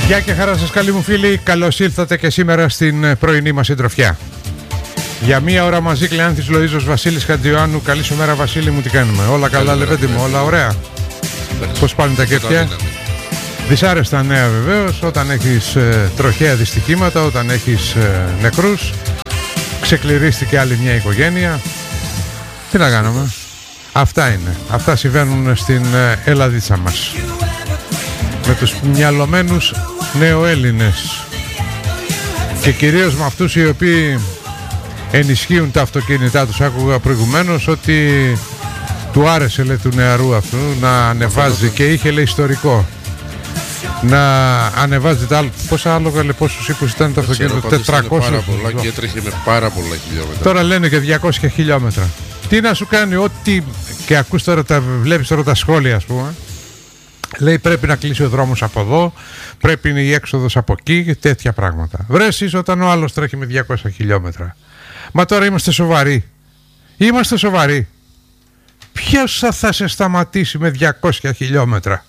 Γεια και χαρά σας καλοί μου φίλοι, καλώς ήλθατε και σήμερα στην πρωινή μας συντροφιά. Για μία ώρα μαζί Κλεάνθης Λοΐζος, Βασίλης Χατζιωάννου. Καλή σου μέρα Βασίλη μου, τι κάνουμε? Όλα καλά λεβέντη μου, όλα ωραία? Πώς πάνε τα κέφια? Δυσάρεστα νέα βεβαίως, όταν έχεις τροχαία δυστυχήματα, όταν έχεις νεκρούς. Ξεκληρίστηκε άλλη μια οικογένεια. Τι να κάνουμε? Αυτά είναι, αυτά συμβαίνουν στην Ελλαδίτσα μας. Με τους μυαλωμένους νεοέλληνες και κυρίως με αυτούς οι οποίοι ενισχύουν τα αυτοκίνητά τους. Άκουγα προηγουμένως ότι του άρεσε, λέει, του νεαρού αυτού να ανεβάζει και είχε, λέει, ιστορικό να ανεβάζει τα άλλα. Πόσα άλογα, λέει, πόσους ύπους ήταν το αυτοκίνητο? 400 πάρα πολλά και έτρεχε με πάρα πολλά χιλιόμετρα. Τώρα λένε και 200 χιλιόμετρα. Τι να σου κάνει, ό,τι και ακούς τώρα, βλέπεις τώρα τα σχόλια, ας πούμε. Λέει πρέπει να κλείσει ο δρόμος από εδώ, πρέπει είναι η έξοδος από εκεί και τέτοια πράγματα. Βρέσεις όταν ο άλλος τρέχει με 200 χιλιόμετρα. Μα τώρα είμαστε σοβαροί. Είμαστε σοβαροί. Ποιος θα σε σταματήσει με 200 χιλιόμετρα?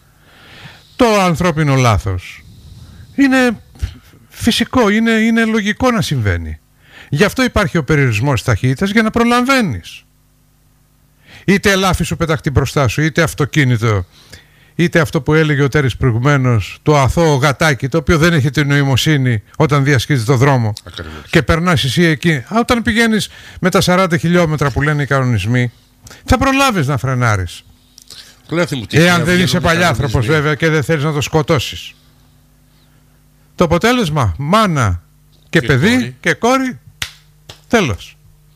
Το ανθρώπινο λάθος είναι φυσικό, είναι λογικό να συμβαίνει. Γι' αυτό υπάρχει ο περιορισμός ταχύτητας, για να προλαβαίνεις. Είτε ελάφι σου πεταχτεί μπροστά σου, είτε αυτοκίνητο, είτε αυτό που έλεγε ο Τέρης προηγουμένως, το αθώο γατάκι, το οποίο δεν έχει την νοημοσύνη όταν διασχίζει το δρόμο. Ακριβώς. Και περνάς εσύ εκεί. Όταν πηγαίνεις με τα 40 χιλιόμετρα που λένε οι κανονισμοί, θα προλάβεις να φρενάρεις. Εάν δεν είσαι παλιάνθρωπος βέβαια και δεν θέλεις να το σκοτώσεις. Το αποτέλεσμα, μάνα και παιδί κόρη. Και κόρη, τέλος.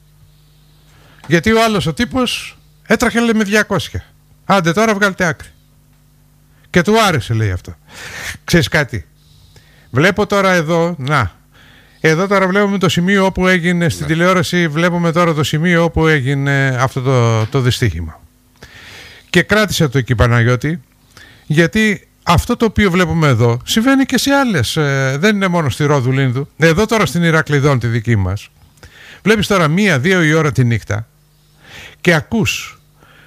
Γιατί ο άλλος ο τύπος έτραχε, λέει, με 200. Άντε τώρα βγάλτε άκρη. Και του άρεσε, λέει, αυτό. Ξέρεις κάτι? Βλέπω τώρα εδώ, εδώ τώρα βλέπουμε το σημείο όπου έγινε στην τηλεόραση, βλέπουμε τώρα το σημείο όπου έγινε αυτό το δυστύχημα. Και κράτησε το εκεί, Παναγιώτη, γιατί αυτό το οποίο βλέπουμε εδώ συμβαίνει και σε άλλες, δεν είναι μόνο στη Ρόδου Λίνδου. Εδώ τώρα στην Ηρακλειδών τη δική μας, βλέπεις τώρα 1-2 η ώρα τη νύχτα και ακούς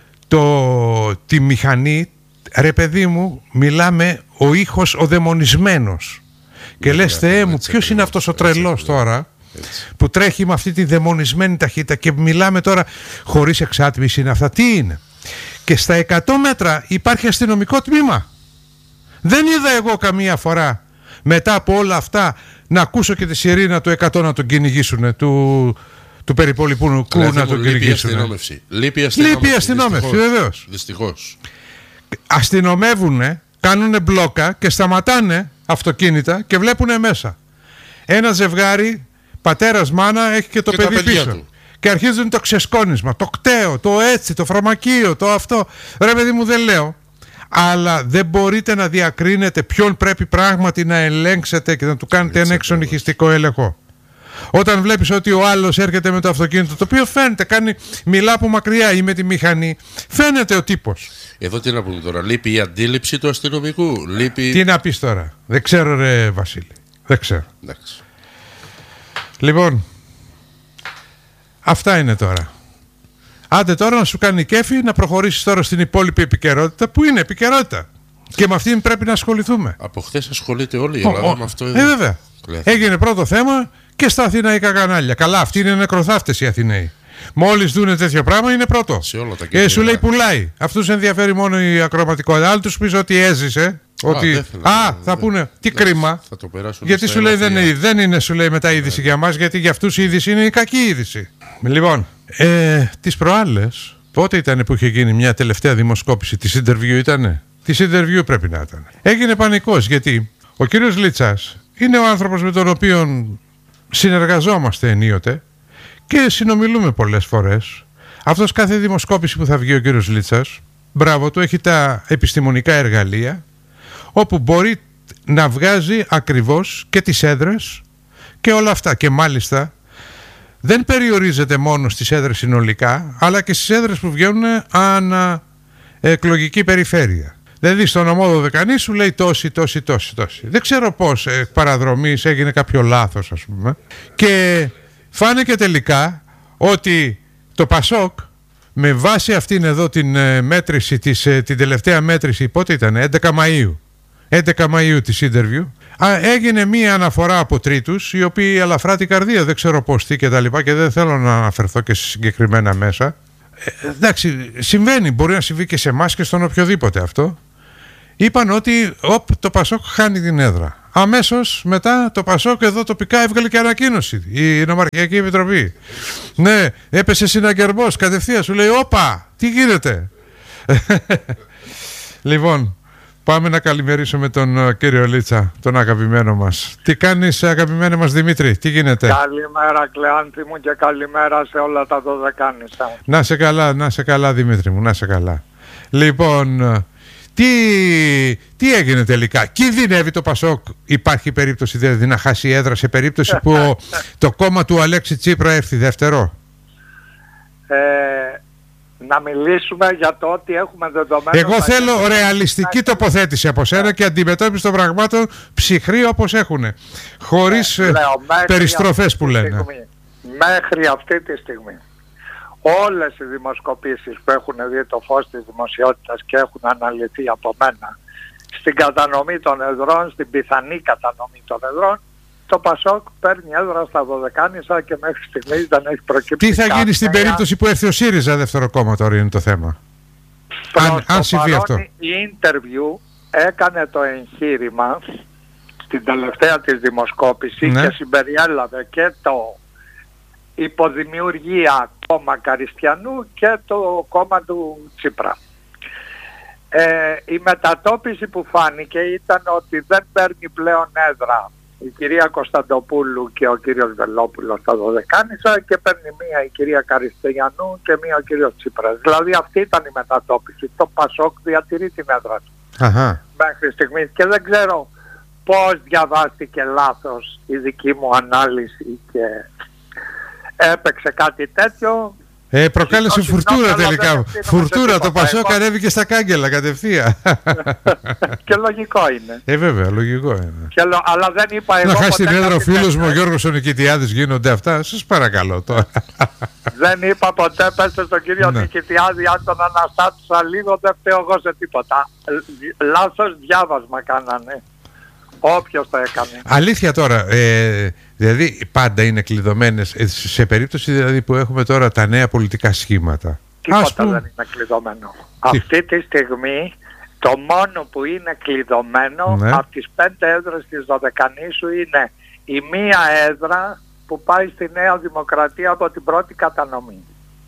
τη μηχανή. Ρε παιδί μου, μιλάμε ο ήχος ο δαιμονισμένος. Και λες, Θεέ μου, ποιος είναι αυτός ο τρελός τώρα που τρέχει με αυτή τη δαιμονισμένη ταχύτητα? Και μιλάμε τώρα χωρίς εξάτμιση είναι αυτά. Τι είναι? Και στα 100 μέτρα υπάρχει αστυνομικό τμήμα. Δεν είδα εγώ καμία φορά μετά από όλα αυτά να ακούσω και τη σιρήνα του 100 να τον κυνηγήσουν, του περιπολικού να τον κυνηγήσουν. Λείπει αστυνόμευση, βεβαίως. Δυστυχώς. Αστυνομεύουνε, κάνουνε μπλόκα και σταματάνε αυτοκίνητα και βλέπουνε μέσα ένα ζευγάρι, πατέρας μάνα, έχει και το παιδί πίσω του. Και αρχίζουν το ξεσκόνισμα, το κταίο, το έτσι, το φαρμακείο, το αυτό. Ρε παιδί μου, δεν λέω, αλλά δεν μπορείτε να διακρίνετε ποιον πρέπει πράγματι να ελέγξετε και να του κάνετε ένα εξονυχιστικό έλεγχο. Όταν βλέπεις ότι ο άλλος έρχεται με το αυτοκίνητο, το οποίο φαίνεται, μιλά από μακριά ή με τη μηχανή, φαίνεται ο τύπος. Εδώ τι να πούμε τώρα, λείπει η αντίληψη του αστυνομικού, λείπει... Τι να πεις τώρα? Δεν ξέρω, ρε Βασίλη, δεν ξέρω. Εντάξει. Λοιπόν, αυτά είναι τώρα. Άντε τώρα να σου κάνει κέφι να προχωρήσεις τώρα στην υπόλοιπη επικαιρότητα, που είναι επικαιρότητα. Και με αυτήν πρέπει να ασχοληθούμε. Από χθες ασχολείται όλη η Ελλάδα με αυτό εδώ. Βέβαια. Έγινε πρώτο θέμα και στα αθηναϊκά κανάλια. Καλά, αυτοί είναι νεκροθάφτες οι Αθηναίοι. Μόλις δούνε τέτοιο πράγμα είναι πρώτο. Σου λέει πουλάει. Αυτούς ενδιαφέρει μόνο η ακροματικότητα. Αν τους πεις ότι έζησε, ότι θα πούνε τι κρίμα. Γιατί σου λέει δεν είναι, σου λέει, μετά είδηση για μας, γιατί για αυτούς η είδηση είναι η κακή είδηση. Λοιπόν, τις προάλλες, πότε ήταν που είχε γίνει μια τελευταία δημοσκόπηση? Της interview ήτανε? Της interview πρέπει να ήταν. Έγινε πανικός, γιατί ο κύριος Λίτσας είναι ο άνθρωπος με τον οποίο συνεργαζόμαστε ενίοτε και συνομιλούμε πολλές φορές. Αυτός κάθε δημοσκόπηση που θα βγει ο κύριος Λίτσας, μπράβο του, έχει τα επιστημονικά εργαλεία όπου μπορεί να βγάζει ακριβώς και τις έδρες και όλα αυτά. Και μάλιστα δεν περιορίζεται μόνο στις έδρες συνολικά, αλλά και στις έδρες που βγαίνουν ανά εκλογική περιφέρεια. Δηλαδή στον νομό Δωδεκανή σου λέει τόση. Δεν ξέρω πώς παραδρομής έγινε κάποιο λάθος, ας πούμε. Και φάνηκε τελικά ότι το Πασόκ, με βάση αυτήν εδώ την μέτρηση, την τελευταία μέτρηση, πότε ήταν, 11 Μαΐου, 11 Μαΐου της interview. Έγινε μία αναφορά από τρίτους, οι οποίοι ελαφρά την καρδία, δεν ξέρω πώς τι και τα λοιπά, και δεν θέλω να αναφερθώ και σε συγκεκριμένα μέσα. Εντάξει, συμβαίνει, μπορεί να συμβεί και σε εμάς και στον οποιοδήποτε αυτό. Είπαν ότι το Πασόκ χάνει την έδρα. Αμέσως μετά το Πασόκ εδώ τοπικά έβγαλε και ανακοίνωση, η Νομαρχιακή Επιτροπή. Ναι, έπεσε συναγερμός κατευθείαν, σου λέει όπα, τι γίνεται. Λοιπόν, πάμε να καλημερίσουμε τον κύριο Λίτσα, τον αγαπημένο μας. Τι κάνεις, αγαπημένο μας Δημήτρη, τι γίνεται? Καλημέρα Κλεάνθη μου και καλημέρα σε όλα τα δωδεκάνησα. Να σε καλά Δημήτρη μου, να σε καλά. Λοιπόν, τι έγινε τελικά? Κινδυνεύει το Πασόκ? Υπάρχει περίπτωση δηλαδή να χάσει έδρα σε περίπτωση που το κόμμα του Αλέξη Τσίπρα έρθει δεύτερο? Να μιλήσουμε για το ότι έχουμε δεδομένο. Εγώ θέλω ρεαλιστική τοποθέτηση από σένα και αντιμετώπιση των πραγμάτων ψυχρή όπως έχουν, χωρίς περιστροφές που λένε. Μέχρι αυτή τη στιγμή όλες οι δημοσκοπήσεις που έχουν δει το φως της δημοσιότητας και έχουν αναλυθεί από μένα στην κατανομή των εδρών, στην πιθανή κατανομή των εδρών, το Πασόκ παίρνει έδρα στα δωδεκάνησα και μέχρι στιγμής δεν έχει προκύψει. Τι θα γίνει στην περίπτωση που έρθει ο ΣΥΡΙΖΑ δεύτερο κόμμα, τώρα είναι το θέμα? Αν συμβεί αυτό. Η interview έκανε το εγχείρημα στην τελευταία της δημοσκόπηση και συμπεριέλαβε και το υποδημιουργία κόμμα Καριστιανού και το κόμμα του Τσίπρα. Η μετατόπιση που φάνηκε ήταν ότι δεν παίρνει πλέον έδρα η κυρία Κωνσταντοπούλου και ο κύριος Βελόπουλος στα δωδεκάνησα και παίρνει μία η κυρία Καριστιανού και μία ο κύριος Τσίπρας. Δηλαδή αυτή ήταν η μετατόπιση. Το Πασόκ διατηρεί την έδρα του μέχρι στιγμής και δεν ξέρω πώς διαβάστηκε λάθος η δική μου ανάλυση και έπαιξε κάτι τέτοιο. Προκάλεσε φουρτούρα τελικά. Φουρτούρα, το Πασόκ ανέβηκε στα κάγκελα κατευθείαν. Και λογικό είναι. Βέβαια, λογικό είναι. Αλλά δεν είπα εγώ. Να χάσει την έδρα ο φίλος μου ο Γιώργος ο Νικητιάδης, γίνονται αυτά? Σας παρακαλώ τώρα. Δεν είπα ποτέ, πέστε στον κύριο Νικητιάδη, αν τον αναστάτουσα λίγο, δεν φταίω εγώ σε τίποτα. Λάθος διάβασμα κάνανε. Όποιος το έκανε. Αλήθεια τώρα, δηλαδή πάντα είναι κλειδωμένες, σε περίπτωση δηλαδή που έχουμε τώρα τα νέα πολιτικά σχήματα. Τίποτα δεν είναι κλειδωμένο. Αυτή τη στιγμή το μόνο που είναι κλειδωμένο από τις 5 έδρες της Δωδεκανήσου είναι η μία έδρα που πάει στη Νέα Δημοκρατία από την πρώτη κατανομή.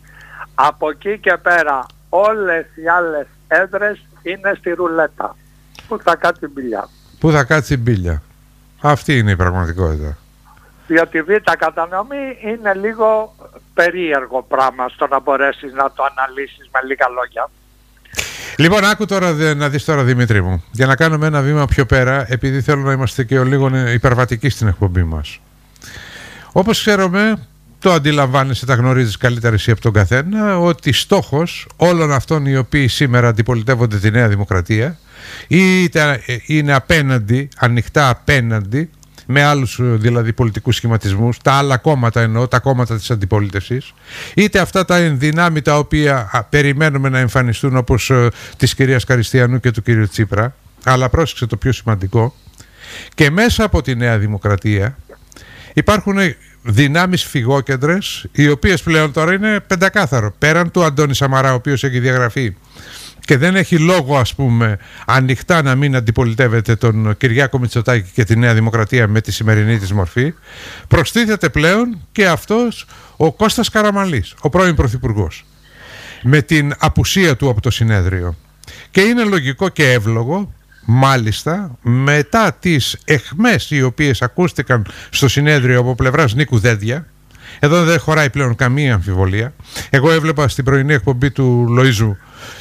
Από εκεί και πέρα όλες οι άλλες έδρες είναι στη ρουλέτα που θα κάτσει μπιλιά. Που θα κάτσει μπίλια. Αυτή είναι η πραγματικότητα. Διότι η β' κατανομή είναι λίγο περίεργο πράγμα στο να μπορέσεις να το αναλύσεις με λίγα λόγια. Λοιπόν, άκου τώρα να δεις τώρα Δημήτρη μου, για να κάνουμε ένα βήμα πιο πέρα, επειδή θέλω να είμαστε και λίγο υπερβατικοί στην εκπομπή μας. Όπως ξέρουμε, το αντιλαμβάνεσαι, τα γνωρίζεις καλύτερα εσύ από τον καθένα, ότι στόχος όλων αυτών οι οποίοι σήμερα αντιπολιτεύονται τη Νέα Δημοκρατία, είτε είναι απέναντι, ανοιχτά απέναντι, με άλλους δηλαδή πολιτικούς σχηματισμούς, τα άλλα κόμματα εννοώ, τα κόμματα της αντιπολίτευσης, είτε αυτά τα ενδυνάμει τα οποία περιμένουμε να εμφανιστούν, όπως της κυρίας Καριστιανού και του κύριου Τσίπρα, αλλά πρόσεξε το πιο σημαντικό, και μέσα από τη Νέα Δημοκρατία υπάρχουν δυνάμεις φυγόκεντρες, οι οποίες πλέον τώρα είναι πεντακάθαρο, πέραν του Αντώνη Σαμαρά, ο οποίος έχει διαγραφεί και δεν έχει λόγο, ας πούμε, ανοιχτά να μην αντιπολιτεύεται τον Κυριάκο Μητσοτάκη και τη Νέα Δημοκρατία με τη σημερινή της μορφή, προστίθεται πλέον και αυτός ο Κώστας Καραμανλής, ο πρώην Πρωθυπουργός, με την απουσία του από το συνέδριο. Και είναι λογικό και εύλογο, μάλιστα, μετά τις εχμές οι οποίες ακούστηκαν στο συνέδριο από πλευράς Νίκου Δένδια, εδώ δεν χωράει πλέον καμία αμφιβολία. Εγώ έβλεπα στην πρωινή εκπομπή του Λοΐζου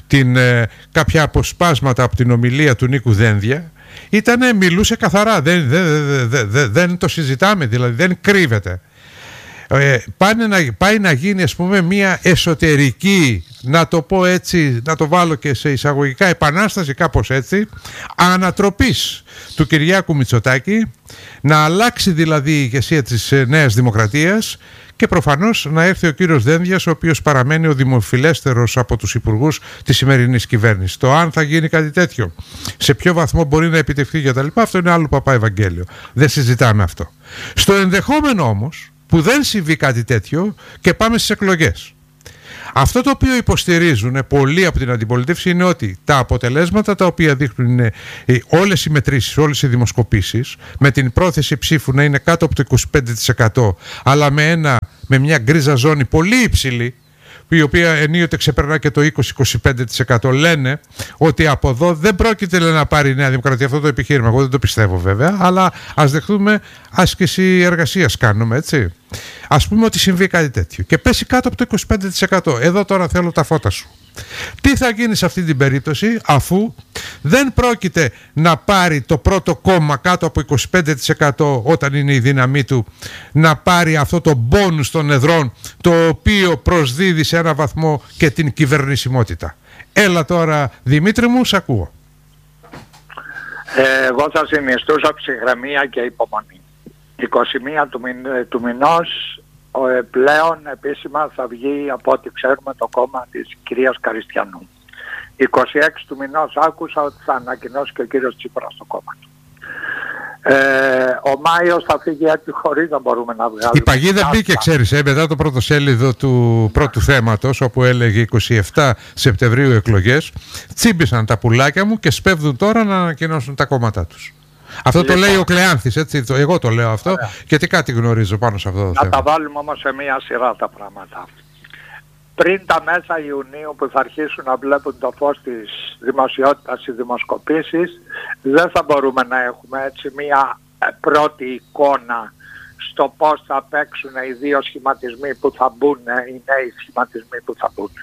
κάποια αποσπάσματα από την ομιλία του Νίκου Δένδια. Μιλούσε καθαρά, δεν το συζητάμε, δηλαδή δεν κρύβεται. Πάει να γίνει, ας πούμε, μια εσωτερική, να το πω έτσι, να το βάλω και σε εισαγωγικά, επανάσταση κάπως έτσι, ανατροπής του Κυριάκου Μητσοτάκη, να αλλάξει δηλαδή η ηγεσία της Νέας Δημοκρατίας και προφανώς να έρθει ο κύριος Δένδιας, ο οποίος παραμένει ο δημοφιλέστερος από τους υπουργούς της σημερινής κυβέρνησης. Το αν θα γίνει κάτι τέτοιο, σε ποιο βαθμό μπορεί να επιτευχθεί κτλ., αυτό είναι άλλο παπά Ευαγγέλιο. Δεν συζητάμε αυτό. Στο ενδεχόμενο όμως που δεν συμβεί κάτι τέτοιο και πάμε στις εκλογές. Αυτό το οποίο υποστηρίζουν πολλοί από την αντιπολίτευση είναι ότι τα αποτελέσματα τα οποία δείχνουν όλες οι μετρήσεις, όλες οι δημοσκοπήσεις, με την πρόθεση ψήφου να είναι κάτω από το 25%, αλλά με μια γκρίζα ζώνη πολύ υψηλή, η οποία ενίοτε ξεπερνά και το 20-25%, λένε ότι από εδώ δεν πρόκειται να πάρει η Νέα Δημοκρατία αυτό το επιχείρημα. Εγώ δεν το πιστεύω βέβαια, αλλά ας δεχτούμε άσκηση εργασίας κάνουμε, έτσι. Ας πούμε ότι συμβεί κάτι τέτοιο και πέσει κάτω από το 25%. Εδώ τώρα θέλω τα φώτα σου. Τι θα γίνει σε αυτή την περίπτωση, αφού δεν πρόκειται να πάρει το πρώτο κόμμα κάτω από 25% όταν είναι η δύναμή του, να πάρει αυτό το μπόνους των εδρών, το οποίο προσδίδει σε ένα βαθμό και την κυβερνησιμότητα. Έλα τώρα Δημήτρη μου, σ' ακούω. Εγώ θα συνιστούσα ψυχραιμία και υπομονή. 21 του μηνός πλέον επίσημα θα βγει, από ό,τι ξέρουμε, το κόμμα της κυρίας Καριστιανού. 26 του μηνός άκουσα ότι θα ανακοινώσει και ο κύριος Τσίπρας το κόμμα του. Ο Μάιος θα φύγει έτσι χωρίς να μπορούμε να βγάλουμε. Η παγίδα μπήκε, ξέρεις, μετά το πρώτο σέλιδο του πρώτου θέματος, όπου έλεγε 27 Σεπτεμβρίου εκλογές, τσίμπησαν τα πουλάκια μου και σπέβδουν τώρα να ανακοινώσουν τα κόμματά τους. Αυτό λοιπόν, το λέει ο Κλεάνθης, έτσι, εγώ το λέω αυτό, γιατί κάτι γνωρίζω πάνω σε αυτό το θέμα. Να τα βάλουμε όμως σε μία σειρά τα πράγματα. Πριν τα μέσα Ιουνίου που θα αρχίσουν να βλέπουν το φως της δημοσιότητας οι δημοσκοπήσεις, δεν θα μπορούμε να έχουμε έτσι μία πρώτη εικόνα στο πώς θα παίξουν οι δύο σχηματισμοί που θα μπουν, οι νέοι σχηματισμοί που θα μπουν.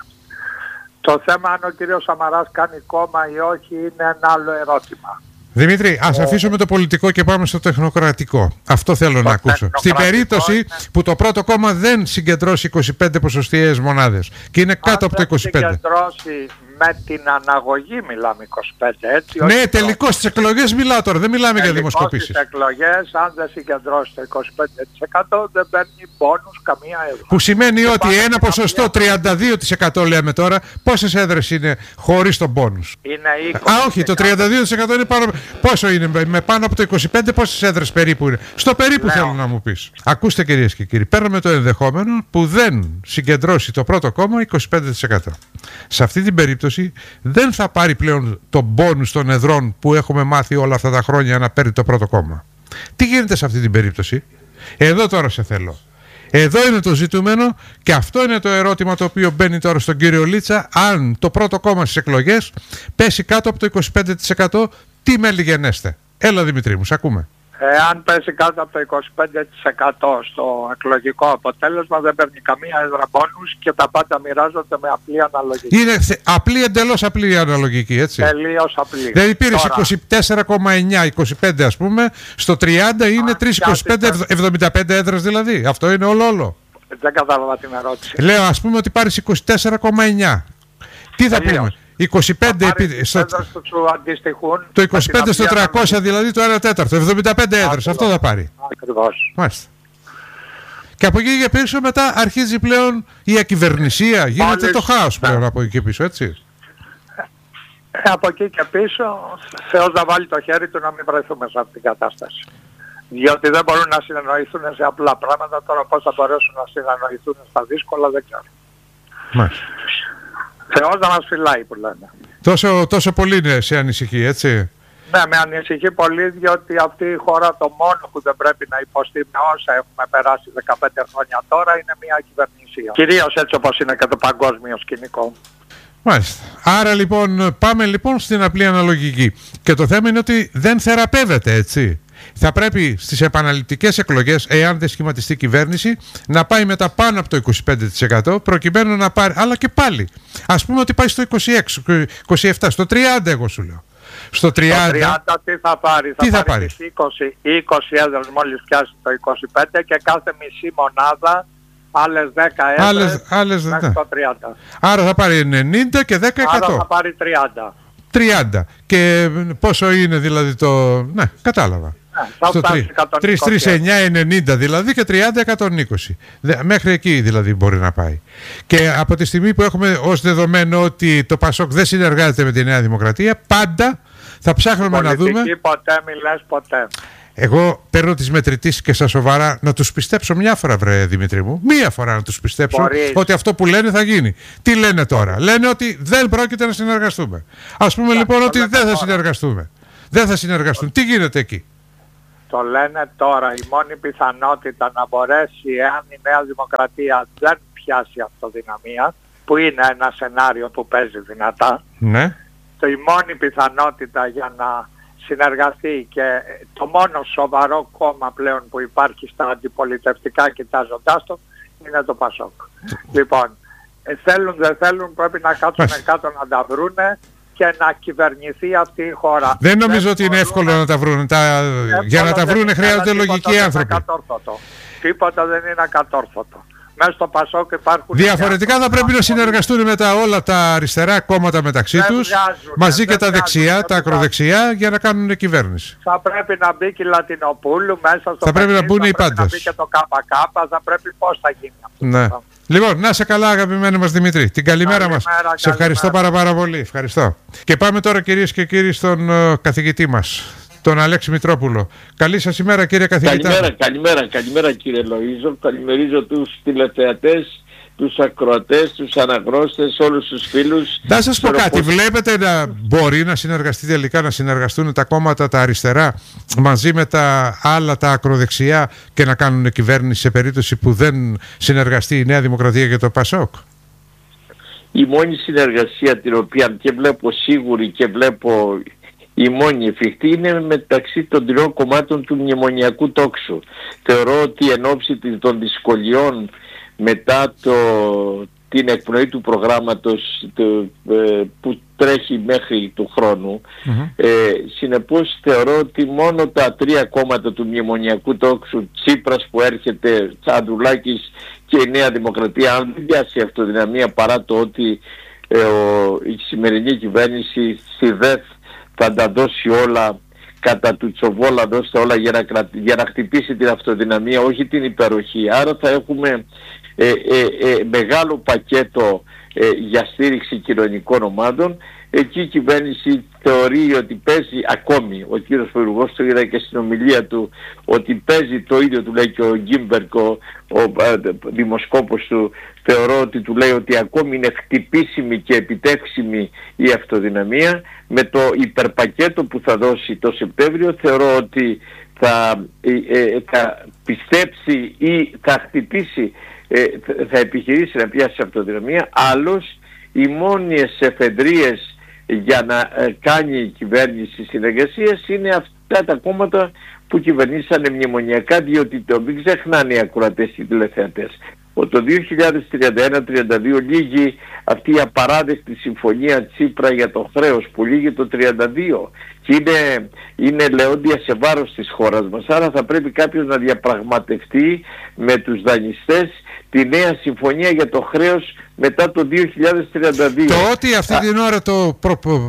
Το θέμα αν ο κύριος Σαμαράς κάνει κόμμα ή όχι είναι ένα άλλο ερώτημα. Δημήτρη, ας αφήσουμε το πολιτικό και πάμε στο τεχνοκρατικό. Αυτό θέλω να ακούσω. Στην περίπτωση που το πρώτο κόμμα δεν συγκεντρώσει 25 ποσοστιαίες μονάδες και είναι κάτω από το 25. Συγκεντρώσει με την αναγωγή μιλάμε 25, έτσι. Ναι, τελικώς στις εκλογές μιλάω τώρα, δεν μιλάμε για δημοσκοπήσεις. Στις εκλογές, αν δεν συγκεντρώσει το 25% δεν παίρνει πόνους καμία έδρα. Που σημαίνει ότι ένα ποσοστό 32% λέμε τώρα, πόσες έδρες είναι χωρίς τον πόνους? Είναι 20%. Α, όχι, το 32% είναι πάνω. Πόσο είναι, με πάνω από το 25, πόσες έδρες περίπου είναι? Στο περίπου θέλω να μου πεις. Ακούστε κυρίες και κύριοι, παίρνουμε το ενδεχόμενο που δεν συγκεντρώσει το πρώτο κόμμα 25%. Σε αυτή την περίπτωση δεν θα πάρει πλέον τον μπόνους των εδρών που έχουμε μάθει όλα αυτά τα χρόνια να παίρνει το πρώτο κόμμα. Τι γίνεται σε αυτή την περίπτωση? Εδώ τώρα σε θέλω. Εδώ είναι το ζητούμενο και αυτό είναι το ερώτημα το οποίο μπαίνει τώρα στον κύριο Λίτσα. Αν το πρώτο κόμμα στις εκλογές πέσει κάτω από το 25%, τι μέλη γενέστε? Έλα Δημητρή μου, σ' ακούμε. Αν πέσει κάτω από το 25% στο εκλογικό αποτέλεσμα δεν παίρνει καμία έδρα μπόνους και τα πάντα μοιράζονται με απλή αναλογική. Είναι απλή, εντελώς απλή αναλογική, έτσι. Τελείως απλή. Δηλαδή πήρες 24,9, 25 ας πούμε, στο 30 είναι 3,25, 75 έδρες δηλαδή. Αυτό είναι όλο. Δεν κατάλαβα την ερώτηση. Λέω ας πούμε ότι πάρεις 24,9. Τι θα πούμε? 25 το 25 στο 300 δηλαδή το 1 τέταρτο, 75 έδρες, αυτό θα πάρει. Ακριβώς. Μάλιστα. Και από εκεί και πίσω μετά αρχίζει πλέον η ακυβερνησία, γίνεται το χάος πλέον από εκεί και πίσω, έτσι. Από εκεί και πίσω Θεός να βάλει το χέρι του να μην βρεθούμε σε αυτήν την κατάσταση. Διότι δεν μπορούν να συνεννοηθούν σε απλά πράγματα, τώρα πώς θα μπορέσουν να συνεννοηθούν στα δύσκολα δεν ξέρω. Μάλιστα. Θεός να μας φυλάει που λένε. Τόσο πολύ είναι σε ανησυχεί, έτσι. Ναι, με ανησυχεί πολύ διότι αυτή η χώρα το μόνο που δεν πρέπει να υποστεί με όσα έχουμε περάσει 15 χρόνια τώρα είναι μια κυβερνησία. Κυρίως έτσι όπως είναι και το παγκόσμιο σκηνικό. Μάλιστα. Άρα λοιπόν πάμε λοιπόν στην απλή αναλογική. Και το θέμα είναι ότι δεν θεραπεύεται, έτσι. Θα πρέπει στις επαναληπτικές εκλογές, εάν δεν σχηματιστεί κυβέρνηση, να πάει μετά πάνω από το 25% προκειμένου να πάρει, αλλά και πάλι. Ας πούμε ότι πάει στο 26, 27, στο 30 εγώ σου λέω. Στο 30 τι θα πάρει? Θα πάρει 20 έδρες μόλις πιάσει το 25 και κάθε μισή μονάδα άλλες 10 έδρες μέχρι το 30. Άρα θα πάρει 90 και 10%. Άρα θα πάρει 30. 30. Και πόσο είναι δηλαδή το... Ναι, κατάλαβα. Στο 3,990 δηλαδή και 30-120. Μέχρι εκεί δηλαδή μπορεί να πάει. Και από τη στιγμή που έχουμε ως δεδομένο ότι το ΠΑΣΟΚ δεν συνεργάζεται με τη Νέα Δημοκρατία, πάντα θα ψάχνουμε να δούμε... ποτέ μιλάς ποτέ. Εγώ παίρνω τις μετρητήσεις και στα σοβαρά να τους πιστέψω μια φορά, βρε Δημήτρη μου. Μία φορά να τους πιστέψω ότι αυτό που λένε θα γίνει. Τι λένε τώρα? Λένε ότι δεν πρόκειται να συνεργαστούμε. Ας πούμε λοιπόν ότι δεν θα συνεργαστούμε. Δεν θα συνεργαστούν. Τι γίνεται εκεί? Το λένε τώρα. Η μόνη πιθανότητα να μπορέσει, εάν η Νέα Δημοκρατία δεν πιάσει αυτοδυναμία, που είναι ένα σενάριο που παίζει δυνατά, ναι. Η μόνη πιθανότητα για να συνεργαστεί και το μόνο σοβαρό κόμμα πλέον που υπάρχει στα αντιπολιτευτικά κοιτάζοντάς το είναι το ΠΑΣΟΚ. Λοιπόν, θέλουν δεν θέλουν, πρέπει να κάτσουν κάτω να τα βρούνε και να κυβερνηθεί αυτή η χώρα. Δεν νομίζω ότι είναι εύκολο να τα βρούνε. Για να τα βρούνε χρειάζονται λογικοί άνθρωποι. Τίποτα δεν είναι ακατόρθωτο. Μέσα στο ΠΑΣΟΚ υπάρχουν... Διαφορετικά θα πρέπει να συνεργαστούν με όλα τα αριστερά κόμματα μεταξύ τους, μαζί και τα δεξιά, τα ακροδεξιά, για να κάνουν κυβέρνηση. Θα πρέπει να μπει και η Λατινοπούλου μέσα στο... Θα πρέπει να μπουν οι πάντες. Θα μπει και το ΚΚ, θα πρέπει πώς θα γίνει αυτό. Ναι. Λοιπόν, να σε καλά αγαπημένοι μας Δημήτρη. Την καλημέρα μας. Σε ευχαριστώ πάρα πολύ. Ευχαριστώ. Και πάμε τώρα κυρίες και κύριοι στον καθηγητή μας, τον Αλέξη Μητρόπουλο. Καλή σας ημέρα κύριε καθηγητά. Καλημέρα κύριε Λοΐζο. Καλημερίζω τους τηλεθεατές, τους ακροατές, τους αναγνώστες, όλους τους φίλους. Να σας πω κάτι, βλέπετε να μπορεί να συνεργαστεί τελικά, να συνεργαστούν τα κόμματα τα αριστερά μαζί με τα άλλα τα ακροδεξιά και να κάνουν κυβέρνηση σε περίπτωση που δεν συνεργαστεί η Νέα Δημοκρατία και το ΠΑΣΟΚ? Η μόνη συνεργασία την οποία και βλέπω σίγουρη και βλέπω η μόνη εφικτή είναι μεταξύ των τριών κομμάτων του μνημονιακού τόξου. Θεωρώ ότι εν ώψη των δυσκολιών μετά την εκπνοή του προγράμματος που τρέχει μέχρι του χρόνου, συνεπώς θεωρώ ότι μόνο τα τρία κόμματα του μνημονιακού τόξου, Τσίπρας που έρχεται, Ανδρουλάκης και η Νέα Δημοκρατία, αν δεν πιάσει αυτοδυναμία παρά το ότι η σημερινή κυβέρνηση στη ΔΕΘ θα τα δώσει όλα κατά του Τσοβόλα, δώστε όλα για να χτυπήσει την αυτοδυναμία, όχι την υπεροχή. Άρα θα έχουμε μεγάλο πακέτο για στήριξη κοινωνικών ομάδων. Εκεί η κυβέρνηση θεωρεί ότι παίζει ακόμη, ο κύριος Υπουργός το είδα και στην ομιλία του, ότι παίζει το ίδιο, του λέει και ο Γκίμπερκ, ο δημοσκόπος του, θεωρώ ότι του λέει ότι ακόμη είναι χτυπήσιμη και επιτεύξιμη η αυτοδυναμία. Με το υπερπακέτο που θα δώσει το Σεπτέμβριο θεωρώ ότι θα πιστέψει ή θα χτυπήσει, θα επιχειρήσει να πιάσει αυτοδυναμία. Άλλως οι μόνες εφεδρίες για να κάνει η κυβέρνηση συνεργασίες είναι αυτά τα κόμματα που κυβερνήσανε μνημονιακά, διότι το μην ξεχνάνε οι ακροατές και οι τηλεθεατές. Το 2031-32 λύγει αυτή η απαράδεκτη συμφωνία Τσίπρα για το χρέος που λύγει το 32 και είναι λεόντια σε βάρος της χώρας μας. Άρα θα πρέπει κάποιος να διαπραγματευτεί με τους δανειστές τη νέα συμφωνία για το χρέος μετά το 2032. Το ότι αυτή την ώρα το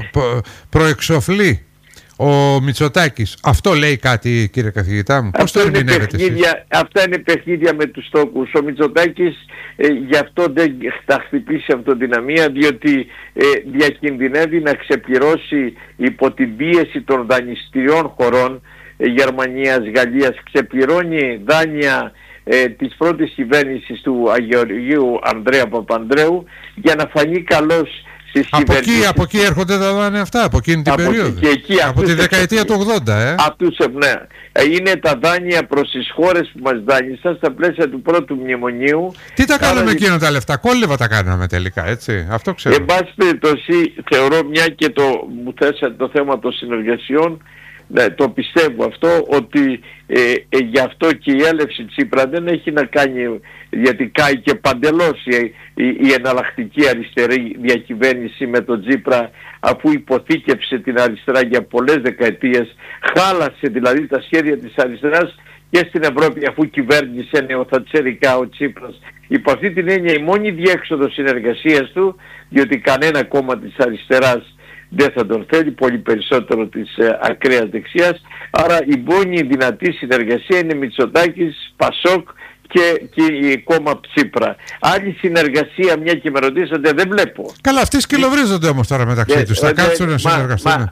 προεξοφλεί ο Μητσοτάκης, αυτό λέει κάτι κύριε καθηγητά μου? Πώς το ερμηνεύετε εσείς? Αυτά είναι παιχνίδια με τους τόκους. Ο Μητσοτάκης γι' αυτό δεν θα χτυπήσει αυτοδυναμία, διότι διακινδυνεύει να ξεπληρώσει υπό την πίεση των δανειστριών χωρών, Γερμανίας, Γαλλίας, ξεπληρώνει δάνεια της πρώτης κυβέρνησης του Αγιοργίου Ανδρέα Παπανδρέου για να φανεί καλός. Από εκεί έρχονται τα δάνεια αυτά, από εκείνη την περίοδο. Από τη δεκαετία του 80. Ναι. Είναι τα δάνεια προς τις χώρες που μας δάνεισαν στα πλαίσια του πρώτου μνημονίου. Τι τα κάναμε εκείνα τα λεφτά? Κόλλευα τα κάναμε τελικά, έτσι. Αυτό ξέρω. Εν πάση περιπτώσει, θεωρώ, μια και μου θέσατε το θέμα των συνεργασιών, ναι, το πιστεύω αυτό, ότι γι' αυτό και η έλευση Τσίπρα δεν έχει να κάνει, γιατί κάει και παντελώς η εναλλακτική αριστερή διακυβέρνηση με τον Τσίπρα, αφού υποθήκευσε την αριστερά για πολλές δεκαετίες, χάλασε δηλαδή τα σχέδια της αριστεράς και στην Ευρώπη, αφού κυβέρνησε νεοθατσερικά ο Τσίπρας. Υπό αυτή την έννοια η μόνη διέξοδο συνεργασίας του, διότι κανένα κόμμα της αριστεράς δεν θα τον θέλει, πολύ περισσότερο της ακραίας δεξιάς. Άρα η μόνη δυνατή συνεργασία είναι Μητσοτάκης, Πασόκ και η κόμμα Τσίπρα. Άλλη συνεργασία, μια και με ρωτήσατε, δεν βλέπω. Καλά, αυτοί σκυλοβρίζονται όμως τώρα μεταξύ τους. Θα κάτσουν να συνεργαστούν.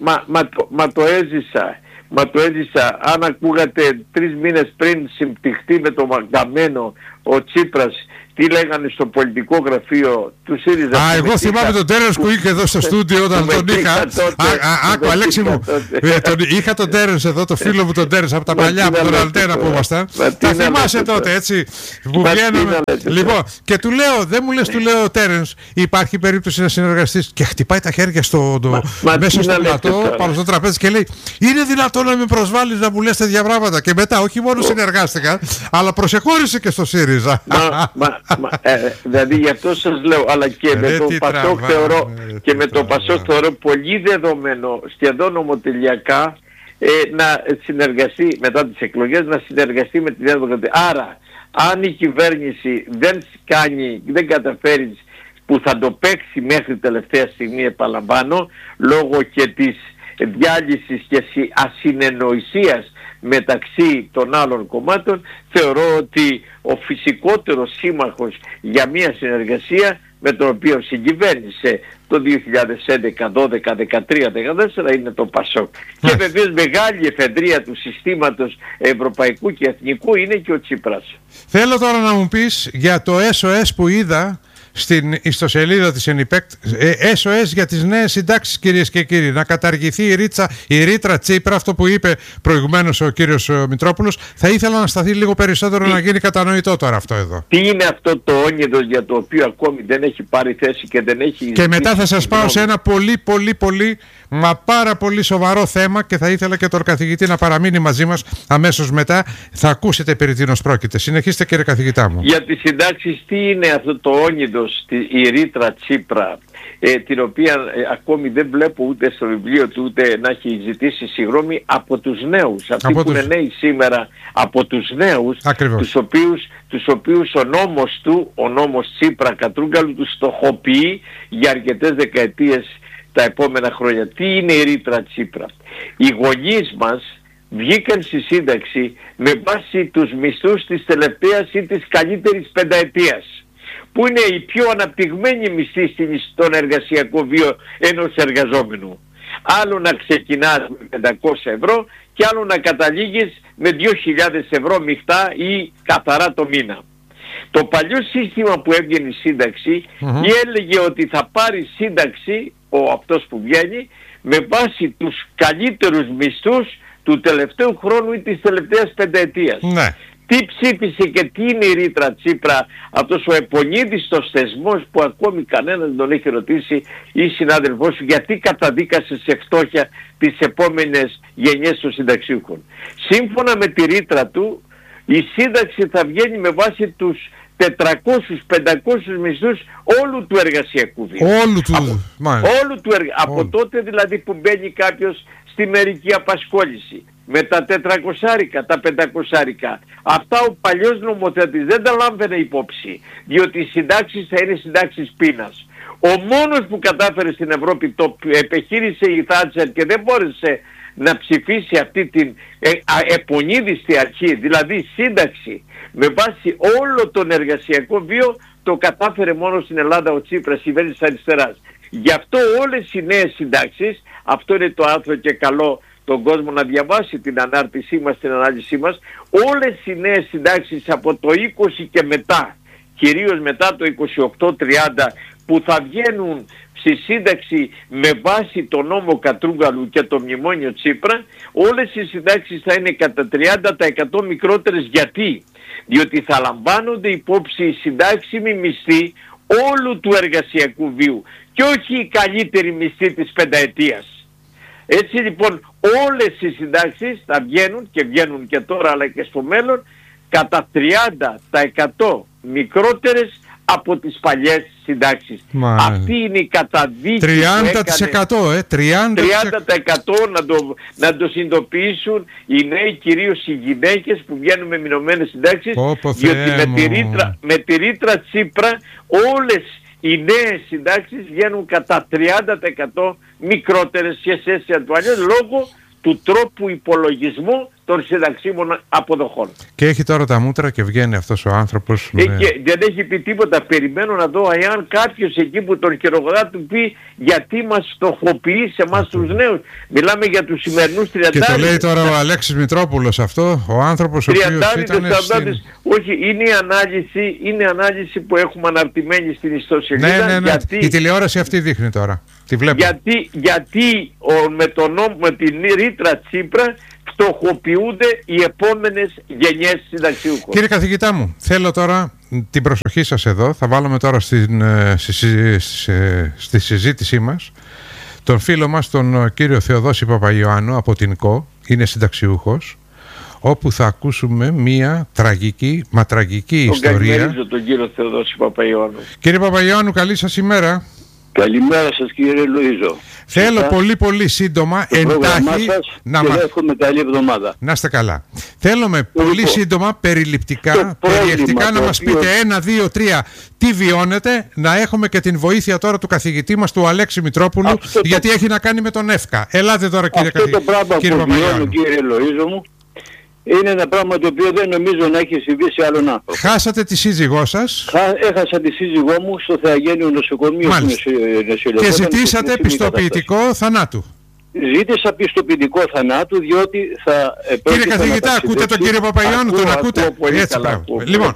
Μα το έζησα. Αν ακούγατε 3 μήνες πριν συμπτυχτεί με το Μαγκαμένο ο Τσίπρας, τι λέγανε στο πολιτικό γραφείο του ΣΥΡΙΖΑ. Εγώ θυμάμαι τον Τέρενς που είχε εδώ στο στούντιο όταν τον είχα. Άκου, Αλέξη μου, είχα τον Τέρενς εδώ, το φίλο μου τον Τέρενς από τα παλιά, από τον Αλτέρα που ήμασταν. Τα θυμάσαι τότε, έτσι, που βγαίνουμε. Λοιπόν, και του λέω, δεν μου λες, του λέω, Τέρενς, υπάρχει περίπτωση να συνεργαστείς? Και χτυπάει τα χέρια μέσα στο πλατό, πάνω στο τραπέζι και λέει, είναι δυνατόν να με προσβάλλεις να μου λες τέτοια πράγματα? Και μετά, όχι μόνο συνεργάστηκα, αλλά προσεχώρησε και στο ΣΥΡΙΖΑ. Δηλαδή γι' αυτό σας λέω, αλλά και με το Πασόκ θεωρώ πολύ δεδομένο, σχεδόν ομοτελειακά, να συνεργαστεί μετά τις εκλογές, να συνεργαστεί με τη Νέα Δημοκρατία. Άρα αν η κυβέρνηση δεν καταφέρει, που θα το παίξει μέχρι τελευταία στιγμή, επαναλαμβάνω, λόγω και της διάλυσης και ασυνεννοησίας μεταξύ των άλλων κομμάτων, θεωρώ ότι ο φυσικότερος σύμμαχος για μια συνεργασία με τον οποίο συγκυβέρνησε το 2011, 12, 13, 14 είναι το Πασόκ. Και βεβαίως μεγάλη εφεδρεία του συστήματος ευρωπαϊκού και εθνικού είναι και ο Τσίπρας. Θέλω τώρα να μου πεις για το SOS που είδα στην ιστοσελίδα της ΕΝΙΠΕΚΤ, SOS για τις νέες συντάξεις, κυρίες και κύριοι. Να καταργηθεί η ρήτρα Τσίπρα, αυτό που είπε προηγουμένως ο κύριος Μητρόπουλος. Θα ήθελα να σταθεί λίγο περισσότερο, να γίνει κατανοητό τώρα αυτό εδώ. Τι είναι αυτό το όνειδος για το οποίο ακόμη δεν έχει πάρει θέση και δεν έχει... Και μετά θα σας πάω σε ένα πολύ, μα πάρα πολύ σοβαρό θέμα και θα ήθελα και τον καθηγητή να παραμείνει μαζί μας αμέσως μετά. Θα ακούσετε περί τίνος πρόκειται. Συνεχίστε, κύριε καθηγητά μου. Για τις συντάξεις, τι είναι αυτό το όνειδος, η ρήτρα Τσίπρα, την οποία ακόμη δεν βλέπω ούτε στο βιβλίο του ούτε να έχει ζητήσει συγγνώμη από τους νέους, αυτοί που είναι νέοι σήμερα, από τους νέους, τους οποίους ο νόμος Τσίπρα Κατρούγκαλου τους στοχοποιεί για αρκετές δεκαετίες τα επόμενα χρόνια. Τι είναι η ρήτρα Τσίπρα? Οι γονείς μας βγήκαν στη σύνταξη με βάση τους μισθούς της τελευταίας ή της καλύτερης πενταετίας, που είναι η πιο αναπτυγμένη μισθή στον εργασιακό βίο ενός εργαζόμενου. Άλλο να ξεκινάς με 500 ευρώ και άλλο να καταλήγεις με 2.000 ευρώ μειχτά ή καθαρά το μήνα. Το παλιό σύστημα που έβγαινε η σύνταξη έλεγε ότι θα πάρει σύνταξη αυτός που βγαίνει με βάση τους καλύτερους μισθούς του τελευταίου χρόνου ή της τελευταίας πενταετίας. Ναι. Τι ψήφισε και τι είναι η ρήτρα Τσίπρα, αυτός ο επονίδιστος θεσμός που ακόμη κανένας δεν τον έχει ρωτήσει, ή συνάδελφός σου, γιατί καταδίκασε σε φτώχεια τις επόμενες γενιές των συνταξιούχων? Σύμφωνα με τη ρήτρα του, η σύνταξη θα βγαίνει με βάση τους 400-500 μισθούς όλου του εργασιακού βίου. Από τότε δηλαδή που μπαίνει κάποιος στη μερική απασχόληση, με τα 400, τα 500. Αυτά ο παλιός νομοθέτης δεν τα λάμβανε υπόψη, διότι οι συντάξεις θα είναι συντάξεις πείνας. Ο μόνος που κατάφερε στην Ευρώπη, το επιχείρησε η Θάτσερ και δεν μπόρεσε να ψηφίσει αυτή την επονίδιστη αρχή, δηλαδή σύνταξη με βάση όλο τον εργασιακό βίο, το κατάφερε μόνο στην Ελλάδα ο Τσίπρας, η κυβέρνηση της αριστεράς. Γι' αυτό όλες οι νέες συντάξεις, αυτό είναι το άρθρο και καλό τον κόσμο να διαβάσει την ανάρτησή μας, την ανάλυση μας, όλες οι νέες συντάξεις από το 20 και μετά, κυρίως μετά το 28-30, που θα βγαίνουν στη σύνταξη με βάση τον νόμο Κατρούγκαλου και το μνημόνιο Τσίπρα, όλες οι συντάξεις θα είναι κατά 30% μικρότερες. Γιατί? Διότι θα λαμβάνονται υπόψη οι συντάξιμοι μισθοί όλου του εργασιακού βίου και όχι η καλύτερη μισθή της πενταετίας. Έτσι λοιπόν όλες οι συντάξεις θα βγαίνουν, και βγαίνουν και τώρα αλλά και στο μέλλον, κατά 30% μικρότερες από τις παλιές συντάξεις. Αυτή είναι η καταδίκη 30% να το συνειδητοποιήσουν οι νέοι, κυρίως οι γυναίκες που βγαίνουν με μειωμένες συντάξεις, διότι με τη ρήτρα Τσίπρα όλες οι νέες συντάξεις βγαίνουν κατά 30% μικρότερες και σε αντουαλιές λόγω του τρόπου υπολογισμού των συνταξίμων αποδοχών. Και έχει τώρα τα μούτρα και βγαίνει αυτός ο άνθρωπος. Και δεν έχει πει τίποτα. Περιμένω να δω εάν κάποιος εκεί που τον χειροκροτά του πει γιατί μας στοχοποιεί σε εμάς τους νέους. Μιλάμε για τους σημερινούς 30. Και το λέει τώρα ο Αλέξης Μητρόπουλος αυτό, ο άνθρωπος ο οποίος ήταν Όχι, είναι η ανάλυση που έχουμε αναρτημένη στην ιστοσελίδα. Ναι. Γιατί... Η τηλεόραση αυτή δείχνει τώρα. Τη βλέπω. Γιατί με την ρήτρα Τσίπρα στοχοποιούνται οι επόμενες γενιές συνταξιούχων. Κύριε καθηγητά μου, θέλω τώρα την προσοχή σας εδώ. Θα βάλουμε τώρα στη συζήτησή μας τον φίλο μας, τον κύριο Θεοδόση Παπαϊωάννου από την ΚΟ, είναι συνταξιούχος, όπου θα ακούσουμε μία τραγική ιστορία. Καλημερίζω τον κύριο Θεοδόση Παπαϊωάννου. Κύριε Παπαϊωάννου, καλή σας ημέρα. Καλημέρα σας κύριε Λουίζο. Θέλω πολύ σύντομα εντάχει να μας... έχουμε καλή εβδομάδα. Να είστε καλά. Θέλουμε πολύ σύντομα, περιληπτικά, περιεκτικά να μας πείτε 1, 2, 3 τι βιώνετε, να έχουμε και την βοήθεια τώρα του καθηγητή μας του Αλέξη Μητρόπουλου, γιατί έχει να κάνει με τον ΕΦΚΑ. Ελάτε τώρα κύριε καθηγητή. Αυτό το πράγμα που βιώνω κύριε Λουίζο μου είναι ένα πράγμα το οποίο δεν νομίζω να έχει συμβεί σε άλλον άνθρωπο. Χάσατε τη σύζυγό σας. Έχασα τη σύζυγό μου στο Θεαγένειο νοσοκομείο. Και ζητήσατε πιστοποιητικό θανάτου. Ζήτησα πιστοποιητικό θανάτου διότι θα... Κύριε καθηγητά, ακούτε τον κύριο Παπαϊωάννου, τον ακούτε? Έτσι πράγμα. Λοιπόν,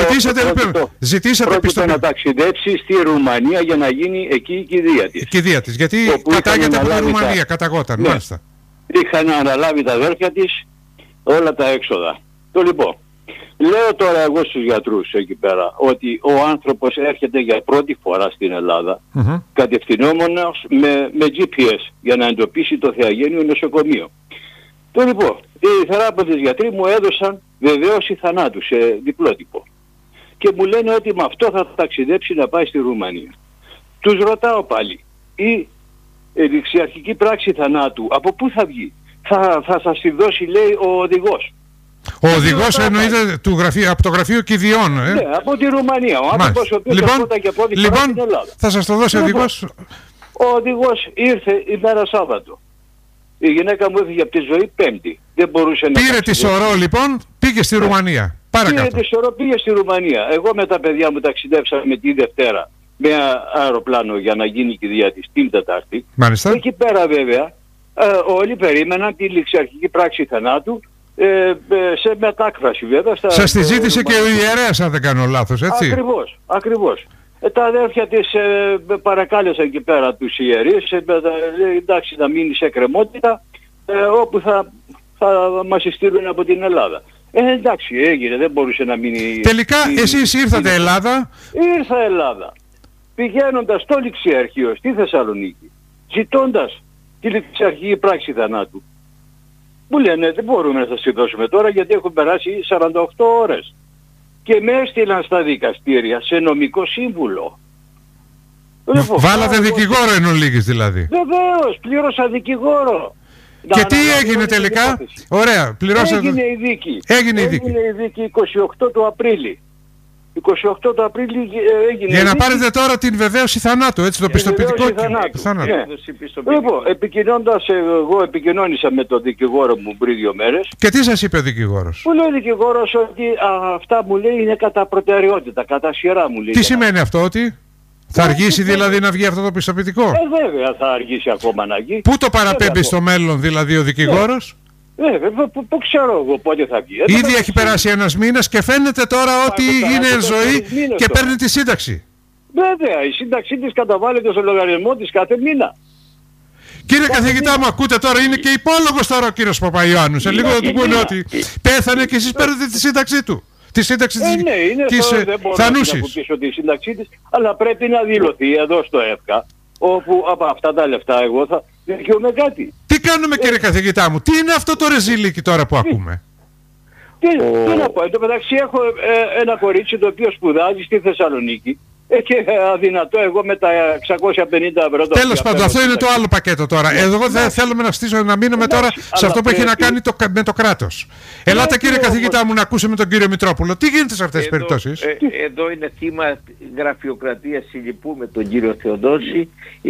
ζητήσατε πιστοποιητικό. Να ταξιδέψει στη Ρουμανία για να γίνει εκεί η κηδεία της. Κηδεία της, γιατί κατάγεται από τη Ρουμανία, καταγόταν, μάλιστα. Είχαν αναλάβει τα αδέρφια της όλα τα έξοδα. Το λοιπόν, λέω τώρα εγώ στους γιατρούς εκεί πέρα ότι ο άνθρωπος έρχεται για πρώτη φορά στην Ελλάδα κατευθυνόμενος με GPS για να εντοπίσει το Θεαγένιο νοσοκομείο. Το λοιπόν, οι θεράποντες γιατροί μου έδωσαν βεβαίωση θανάτου σε διπλότυπο και μου λένε ότι με αυτό θα ταξιδέψει να πάει στη Ρουμανία. Τους ρωτάω πάλι, η ληξιαρχική πράξη θανάτου από πού θα βγει? Θα σας τη δώσει, λέει, ο οδηγός. Ο οδηγός εννοείται από το γραφείο κηδιών. Ναι, από τη Ρουμανία. Ο άνθρωπος ο οποίος ερχόταν και πρώτη φορά στην Ελλάδα. Θα σας το δώσει ο οδηγός. Ο οδηγός ήρθε ημέρα Σάββατο. Η γυναίκα μου έφυγε από τη ζωή Πέμπτη. Δεν μπορούσε να... Πήρε τη σωρό λοιπόν, πήγε στη Ρουμανία. Παρακάτω. Πήρε τη σωρό, πήγε στη Ρουμανία. Εγώ με τα παιδιά μου ταξιδέψαμε τη Δευτέρα με αεροπλάνο για να γίνει η κηδεία της την Τετάρτη. Μάλιστα. Εκεί πέρα βέβαια όλοι περίμεναν τη ληξιαρχική πράξη θανάτου σε μετάκφραση βέβαια. Σας τη ζήτησε και ο ιερέας αν δεν κάνω λάθος, έτσι? Ακριβώς. Τα αδέρφια της παρακάλεσαν εκεί πέρα τους ιερείς, εντάξει να μείνει σε κρεμότητα όπου θα μας στείλουν από την Ελλάδα. Εντάξει, έγινε, δεν μπορούσε να μείνει... Τελικά εσείς ήρθατε Ελλάδα? Ήρθα Ελλάδα, πηγαίνοντας στο ληξιαρχείο στη Θεσσαλονίκη, ζητώντας τη ληξιαρχική πράξη θανάτου. Μου λένε δεν μπορούμε να σας τη δώσουμε τώρα γιατί έχουν περάσει 48 ώρες. Και με έστειλαν στα δικαστήρια σε νομικό σύμβουλο. Βάλατε δικηγόρο εν ολίγης δηλαδή? Βεβαίως, πλήρωσα δικηγόρο. Και τι έγινε τελικά? Ωραία, πληρώσατε. Έγινε η δίκη. Έγινε η δίκη 28 του Απρίλη. 28 του Απρίλη έγινε. Για να πάρετε τώρα την βεβαίωση θανάτου, έτσι, το πιστοποιητικό θανάτου. Λοιπόν, εγώ επικοινώνησα με τον δικηγόρο μου πριν 2 μέρες. Και τι σας είπε ο δικηγόρος? Μου λέει ο δικηγόρος ότι αυτά μου λέει είναι κατά προτεραιότητα, κατά σειρά μου λέει. Τι σημαίνει αυτό, ότι θα αργήσει δηλαδή να βγει αυτό το πιστοποιητικό? Βέβαια θα αργήσει ακόμα να βγει. Πού το παραπέμπει στο μέλλον δηλαδή ο δικηγόρος? Πού ξέρω εγώ πότε θα βγει. Ήδη έχει περάσει ένας μήνας και φαίνεται τώρα ότι είναι ζωή και παίρνει τη σύνταξη. Βέβαια, η σύνταξή της καταβάλλεται στο λογαριασμό της κάθε μήνα. Κύριε καθηγητά μου, ακούτε τώρα, είναι και υπόλογος τώρα ο κύριος Παπαϊωάννου. Σε λίγο θα του πούνε ότι πέθανε και εσείς παίρνετε τη σύνταξή του. Τη σύνταξη της Θανούσης. Δεν τη σύνταξή της, αλλά πρέπει να δηλωθεί εδώ στο ΕΦΚΑ, όπου από αυτά τα λεφτά εγώ θα δικαιούμαι κάτι. Τι κάνουμε κύριε καθηγητά μου, τι είναι αυτό το ρεζίλικι τώρα που ακούμε? Τι να πω, εν τω μεταξύ έχω ένα κορίτσι το οποίο σπουδάζει στη Θεσσαλονίκη, Και αδυνατό εγώ με τα 650 ευρώ. Τέλος πάντων, αυτό είναι το άλλο πακέτο τώρα. Εγώ δεν θέλουμε να μείνουμε τώρα σε αυτό που έχει να κάνει με το κράτος. Ελάτε κύριε καθηγητά μου να ακούσουμε τον κύριο Μητρόπουλο. Τι γίνεται σε αυτές τις περιπτώσεις? Εδώ είναι θύμα γραφειοκρατίας, συλληπούμε τον κύριο Θεοδόση.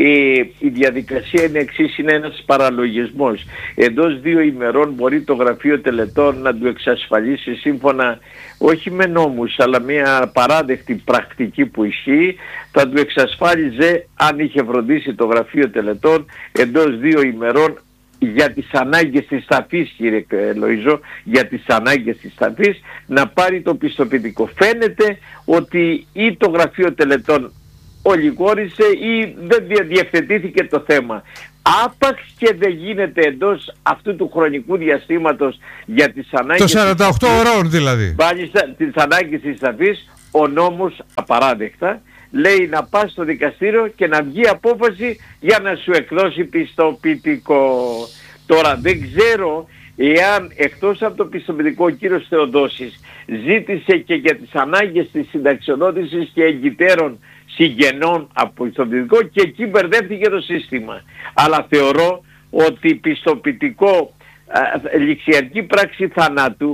Η διαδικασία είναι εξής, είναι ένας παραλογισμός. Εντός 2 ημερών μπορεί το Γραφείο Τελετών να του εξασφαλίσει σύμφωνα όχι με νόμους αλλά μια παράδεκτη πρακτική που ισχύει, θα του εξασφάλιζε, αν είχε φροντίσει το Γραφείο Τελετών, εντός 2 ημερών για τις ανάγκες της ταφής, κύριε Λοΐζο, για τις ανάγκες της ταφής, να πάρει το πιστοποιητικό. Φαίνεται ότι ή το Γραφείο Τελετών ολιγόρησε ή δεν διευθετήθηκε το θέμα. Άπαξ και δεν γίνεται εντός αυτού του χρονικού διαστήματος για τις ανάγκες... Το 48 ώρων δηλαδή. Μάλιστα, τις ανάγκες της ταφής, ο νόμος απαράδεκτα λέει να πας στο δικαστήριο και να βγει απόφαση για να σου εκδώσει πιστοποιητικό. Τώρα δεν ξέρω εάν εκτός από το πιστοποιητικό ο κύριος Θεοδόσης ζήτησε και για τις ανάγκες της συνταξιοδότησης και εγκυτέρων συγγενών από πιστοποιητικό, και εκεί μπερδεύτηκε το σύστημα. Αλλά θεωρώ ότι πιστοποιητικό ληξιαρχική πράξη θανάτου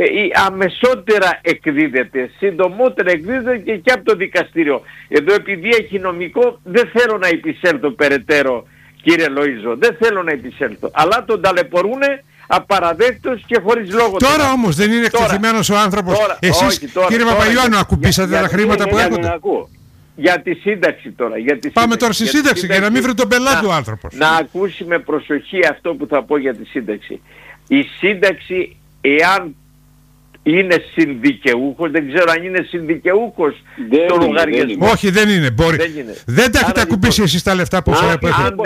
αμεσότερα εκδίδεται, συντομότερα εκδίδεται και από το δικαστήριο. Εδώ επειδή έχει νομικό δεν θέλω να επισέλθω περαιτέρω, κύριε Λοΐζο, δεν θέλω να επισέλθω, αλλά τον ταλαιπωρούνε απαραδέκτος και χωρίς λόγο. Τώρα όμως δεν είναι εκτεθειμένος ο άνθρωπος? Εσείς κύριε Παπαϊωάννου ακουπήσατε τα χρήματα που έρχονται? Για τη σύνταξη τώρα. Πάμε τώρα στη σύνταξη για να μην βρει τον πελάτη ο άνθρωπος. Να ακούσει με προσοχή αυτό που θα πω για τη σύνταξη. Η σύνταξη, εάν είναι συνδικαιούχος, δεν ξέρω αν είναι συνδικαιούχος το λογαριασμό. Όχι, δεν είναι. Δεν τα έχετε ακουμπήσει εσείς τα λεφτά που έχετε.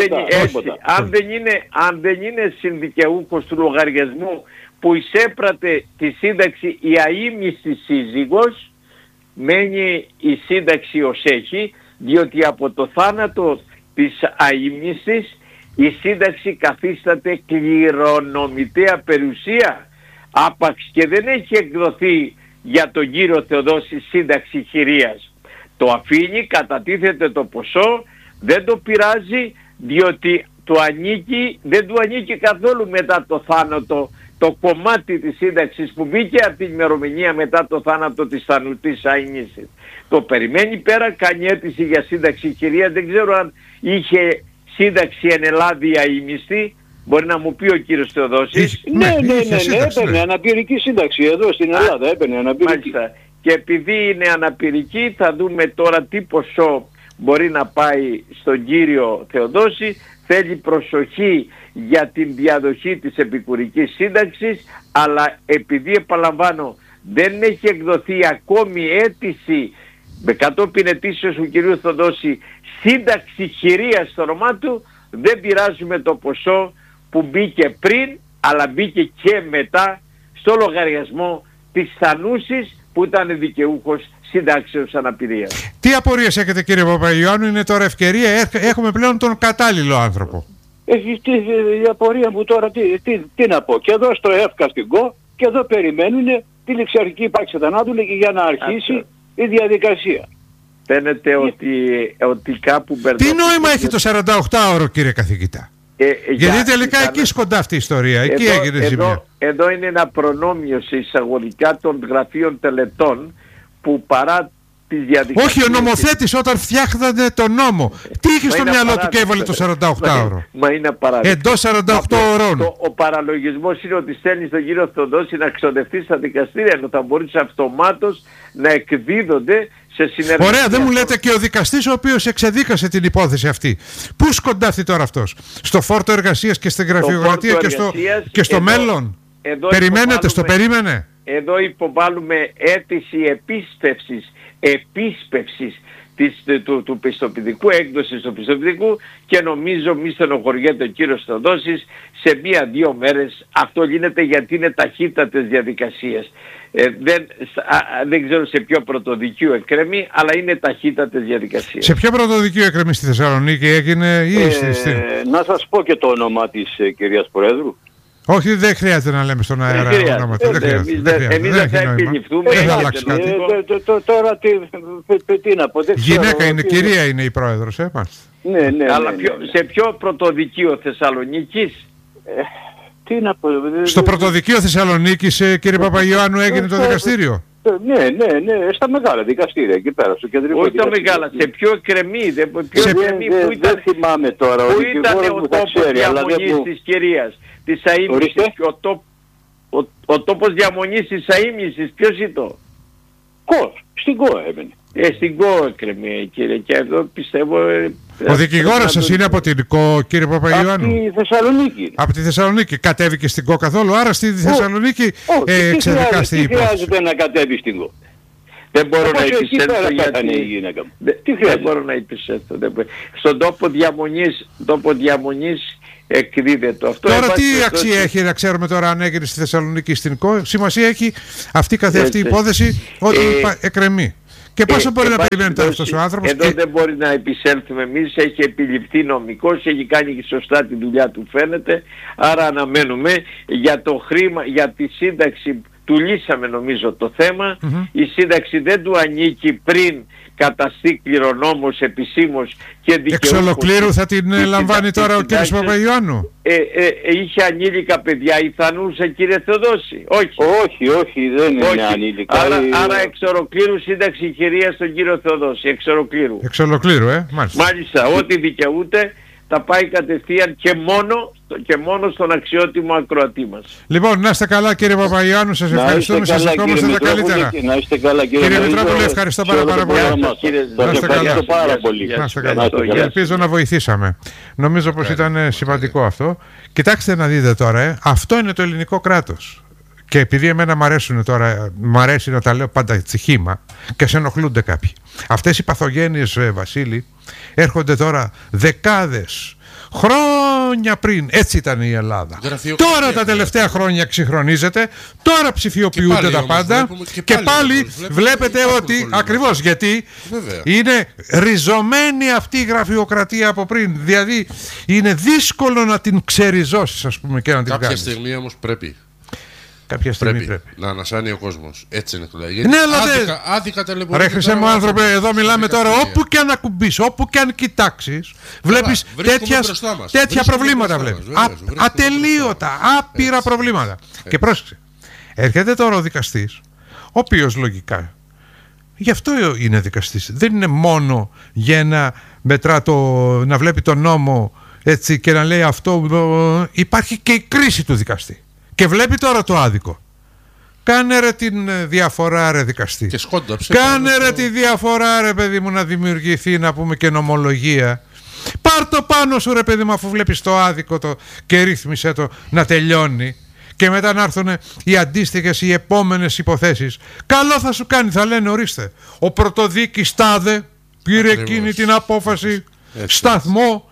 Αν δεν είναι συνδικαιούχος του λογαριασμού που εισέπρατε τη σύνταξη η αείμνηστη σύζυγος, μένει η σύνταξη ως έχει, διότι από το θάνατο της αείμνηστης η σύνταξη καθίσταται κληρονομητέα περιουσία. Άπαξ και δεν έχει εκδοθεί για τον κύριο Θεοδόση σύνταξη χειρίας. Το αφήνει, κατατίθεται το ποσό, δεν το πειράζει, διότι δεν του ανήκει καθόλου μετά το θάνατο το κομμάτι της σύνταξης που μπήκε από την ημερομηνία μετά το θάνατο της θανούτης αείμνηστης. Το περιμένει πέρα, κάνει αίτηση για σύνταξη χειρίας. Δεν ξέρω αν είχε σύνταξη εν Ελλάδη αείμνηστη. Μπορεί να μου πει ο κύριος Θεοδόσης. Ναι, έπαιρνε αναπηρική σύνταξη εδώ στην Ελλάδα, έπαιρνε αναπηρική. Μάλιστα. Και επειδή είναι αναπηρική θα δούμε τώρα τι ποσό μπορεί να πάει στον κύριο Θεοδόση. Θέλει προσοχή για την διαδοχή της επικουρικής σύνταξης, αλλά επειδή επαναλαμβάνω δεν έχει εκδοθεί ακόμη αίτηση με κατόπιν αιτήσεως του κυρίου Θεοδόση σύνταξη χειρίας στο όνομά του, δεν πειράζουμε το ποσό που μπήκε πριν, αλλά μπήκε και μετά στο λογαριασμό της θανούσης που ήταν δικαιούχος συντάξεως αναπηρίας. Τι απορίες έχετε κύριε Παπαϊωάννου? Είναι τώρα ευκαιρία, έχουμε πλέον τον κατάλληλο άνθρωπο. Η απορία μου τώρα τι να πω. Και εδώ στο εύκαστικό και εδώ περιμένουν τη ληξιαρχική πράξη θανάτου για να αρχίσει η διαδικασία. Φαίνεται ότι κάπου μπερδεύει. Τι νόημα έχει το 48ωρο κύριε καθηγητά? Γιατί τελικά εκεί σκοντά αυτή η ιστορία. Εκεί έγινε ζημιά. Εδώ είναι ένα προνόμιο σε εισαγωγικά των γραφείων τελετών που παρά τις διαδικασίες... Όχι, ο νομοθέτης όταν φτιάχνανε τον νόμο, τι είχε στο μυαλό του και έβαλε το 48ωρο? Μα είναι απαράδεκτο. Εντός 48 ώρων. Ο παραλογισμός είναι ότι στέλνει τον κύριο Θεοδόση να ξοδευτεί στα δικαστήρια, ενώ θα μπορούσε αυτομάτως να εκδίδονται σε συνεργασία. Ωραία, δεν μου λέτε και ο δικαστής ο οποίος εξεδίκασε την υπόθεση αυτή. Πού σκοντάφτει τώρα αυτός? Στο φόρτο εργασίας και στην γραφειοκρατία και στο μέλλον? Περιμένετε, στο περίμενε? Εδώ υποβάλλουμε αίτηση επίσπευσης του πιστοποιητικού, έκδοσης του πιστοποιητικού, και νομίζω μη στενοχωριέται ο κύριος Θεοδόσης, σε 1-2 μέρες αυτό γίνεται, γιατί είναι ταχύτατες διαδικασίες. Δεν ξέρω σε ποιο πρωτοδικείο εκκρεμεί, αλλά είναι ταχύτατες διαδικασίες. Σε ποιο πρωτοδικείο εκκρεμεί? Στη Θεσσαλονίκη έγινε ή να σας πω και το όνομα της κυρίας Προέδρου. Όχι, δεν χρειάζεται να λέμε στον αέρα ονόματα. Εμείς δεν θα επιληφθούμε. Δεν θα αλλάξει κάτι. Τώρα τι να πω. Γυναίκα είναι, κυρία είναι η πρόεδρος, Ναι. Αλλά σε ποιο πρωτοδικείο Θεσσαλονίκης? Τι να πω. Στο πρωτοδικείο Θεσσαλονίκης, κύριε Παπαϊωάννου, έγινε το δικαστήριο. Ναι, στα μεγάλα δικαστήρια εκεί πέρα, στο κεντρικό. Όχι τα μεγάλα, σε πιο εκκρεμή, δεν θυμάμαι τώρα. Πού ήταν ο τόπος διαμονής της κυρίας, της αείμνησης, ο τόπος διαμονής της αείμνησης, ποιος ήταν? Στην ΚΟ έμενε. Στην ΚΟ εκκρεμή, κύριε, και εδώ πιστεύω... Ο δικηγόρος σας είναι από την ΚΟ, κύριε Παπαϊωάννου? Από τη Θεσσαλονίκη. Από τη Θεσσαλονίκη. Κατέβηκε στην ΚΟ καθόλου? Άρα στη Θεσσαλονίκη εξεδικάστη η υπόθεση. Τι χρειάζεται να κατέβει στην ΚΟ? Δεν μπορώ να επισέλθω γιατί... Δεν μπορώ να επισέλθω. Στον τόπο διαμονής εκδίδεται αυτό. Τώρα τι αξία έχει να ξέρουμε τώρα αν έγινε στη Θεσσαλονίκη στην ΚΟ? Σημασία έχει αυτή καθεαυτή υπόθεση ότι εκκρεμεί. Και πόσο μπορεί να περιμένει αυτός ο άνθρωπος? Εδώ δεν μπορεί να επισέλθουμε εμείς, έχει επιληφθεί νομικός, έχει κάνει σωστά τη δουλειά του φαίνεται, άρα αναμένουμε για το χρήμα, για τη σύνταξη του λύσαμε νομίζω το θέμα, η σύνταξη δεν του ανήκει πριν καταστεί κληρονόμος επισήμως και δικαιούχος. Εξ ολοκλήρου θα την λαμβάνει τώρα ο κύριος Παπαϊωάννου? Είχε ανήλικα παιδιά, ηθανούσε κύριε Θεοδόση? Όχι, δεν είναι ανήλικα. Άρα εξ ολοκλήρου σύνταξη χειρία στον κύριο Θεοδόση, εξ ολοκλήρου. Εξ ολοκλήρου, μάλιστα, ό,τι δικαιούται θα πάει κατευθείαν και μόνο στον αξιότιμο ακροατή μας. Λοιπόν, να είστε καλά κύριε Παπαϊωάννου, σας ευχαριστούμε, σας ευχόμαστε τα καλύτερα. Να είστε καλά κύριε Μητρόπουλε, ευχαριστώ πάρα πολύ. Να είστε καλά. Πάρα πολύ. Να είστε καλά. Ελπίζω να βοηθήσαμε. Νομίζω πως ήταν σημαντικό αυτό. Κοιτάξτε να δείτε τώρα, αυτό είναι το ελληνικό κράτος. Και επειδή εμένα μ' αρέσει να τα λέω πάντα τσιχήμα και σε ενοχλούνται κάποιοι. Αυτές οι παθογένειες, Βασίλη, έρχονται τώρα δεκάδες χρόνια πριν. Έτσι ήταν η Ελλάδα. Τώρα τα τελευταία χρόνια εξυγχρονίζεται, τώρα ψηφιοποιούνται τα πάντα και πάλι βλέπετε ότι ακριβώς γιατί είναι ριζωμένη αυτή η γραφειοκρατία από πριν. Δηλαδή είναι δύσκολο να την ξεριζώσεις, ας πούμε, και να την κάνεις. Κάποια στιγμή όμως πρέπει. Κάποια στιγμή πρέπει να ανασάνει ο κόσμος. Έτσι είναι το γιατί άδικα ταλαιπωρείται. Ρε χρυσέ μου άνθρωπε, εδώ μιλάμε τώρα όπου και αν ακουμπείς, όπου και αν κοιτάξεις, βλέπεις τέτοια προβλήματα. Ατελείωτα, άπειρα προβλήματα. Και πρόσεξε, έρχεται τώρα ο δικαστής, ο οποίος λογικά, γι' αυτό είναι δικαστής, δεν είναι μόνο για να μετρά να βλέπει τον νόμο έτσι και να λέει αυτό, υπάρχει και η κρίση του δικαστή. Και βλέπει τώρα το άδικο. Κάνε ρε την διαφορά ρε δικαστή. Κάνε ρε τη διαφορά ρε παιδί μου να δημιουργηθεί, να πούμε, και νομολογία. Πάρ' το πάνω σου ρε παιδί μου αφού βλέπεις το άδικο και ρύθμισε το να τελειώνει. Και μετά να έρθουν οι αντίστοιχες, οι επόμενες υποθέσεις. Καλό θα σου κάνει, θα λένε ορίστε. Ο πρωτοδίκης τάδε πήρε εκείνη την απόφαση. Σταθμό.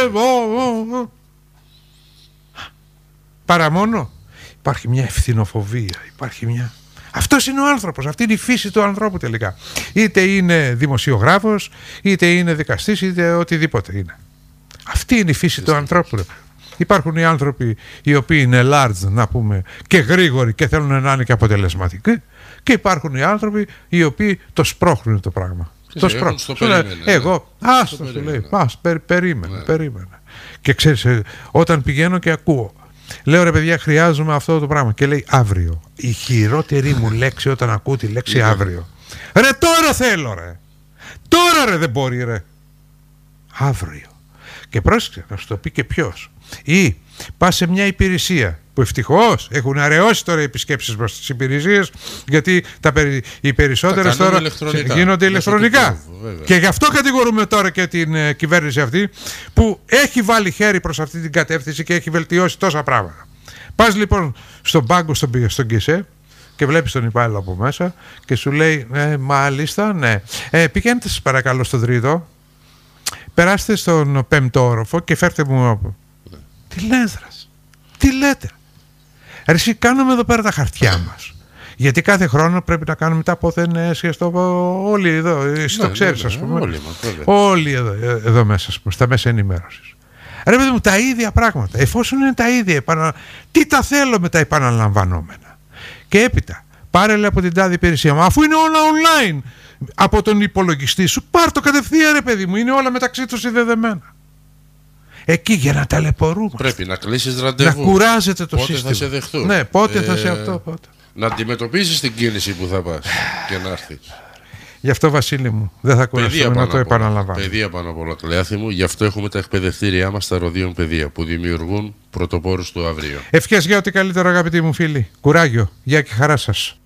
Παρά μόνο υπάρχει μια ευθυνοφοβία, υπάρχει μια... Αυτός είναι ο άνθρωπος, αυτή είναι η φύση του ανθρώπου τελικά. Είτε είναι δημοσιογράφος, είτε είναι δικαστής, είτε οτιδήποτε είναι. Αυτή είναι η φύση του ανθρώπου. Υπάρχουν οι άνθρωποι οι οποίοι είναι large, να πούμε, και γρήγοροι και θέλουν να είναι και αποτελεσματικοί, και υπάρχουν οι άνθρωποι οι οποίοι το σπρώχνουν το πράγμα. Το σπρώχνουν. Εγώ, άστο σου λέει, περίμενε. Και ξέρεις, όταν πηγαίνω και ακούω, λέω ρε παιδιά, χρειάζομαι αυτό το πράγμα. Και λέει αύριο. Η χειρότερη μου λέξη όταν ακούω τη λέξη αύριο. Ρε τώρα θέλω ρε. Τώρα ρε δεν μπορεί ρε. Αύριο. Και πρόσεξε να σου το πει και ποιος. Ή πας σε μια υπηρεσία που ευτυχώς έχουν αραιώσει τώρα οι επισκέψεις μας στις υπηρεσίες, γιατί οι περισσότερες τώρα γίνονται ηλεκτρονικά. Και γι' αυτό κατηγορούμε τώρα και την κυβέρνηση αυτή που έχει βάλει χέρι προς αυτή την κατεύθυνση και έχει βελτιώσει τόσα πράγματα. Πας λοιπόν στον πάγκο, στον ΚΙΣΕ, και βλέπεις τον υπάλληλο από μέσα και σου λέει μάλιστα, ναι. Πηγαίνετε σας παρακαλώ στον τρίτο, περάστε στον πέμπτο όροφο και φέρτε μου. Τι λες ρας, τι λέτε. Εσύ κάνουμε εδώ πέρα τα χαρτιά μας. Γιατί κάθε χρόνο πρέπει να κάνουμε τα αποθενές και όλοι εδώ, εσύ το ξέρεις ας πούμε. Όλοι εδώ μέσα, ας πούμε, στα μέσα ενημέρωσης. Ρε παιδί μου, τα ίδια πράγματα. Εφόσον είναι τα ίδια, τι τα θέλω με τα επαναλαμβανόμενα. Και έπειτα, πάρε λέει από την τάδε υπηρεσία μου, αφού είναι όλα online από τον υπολογιστή σου, πάρ' το κατευθείαν ρε παιδί μου, είναι όλα μεταξύ τους συνδεδεμένα. Εκεί για να ταλαιπωρούμε. Πρέπει να κλείσεις ραντεβού. Να κουράζεται το πότε σύστημα. Πότε θα σε δεχτούν. Ναι, πότε θα σε αυτό, πότε. Να αντιμετωπίσεις την κίνηση που θα πας και να έρθεις. Γι' αυτό, Βασίλη μου, δεν θα κουραστούμε να το επαναλαμβάνω. Παιδεία πάνω απ' όλα, Κλεάθη μου. Γι' αυτό έχουμε τα εκπαιδευτήριά μας στα Ροδιών Παιδεία που δημιουργούν πρωτοπόρους του αύριο. Ευχές για ό,τι καλύτερο, αγαπητοί μου φίλοι. Κουράγιο. Γεια και χαρά σας.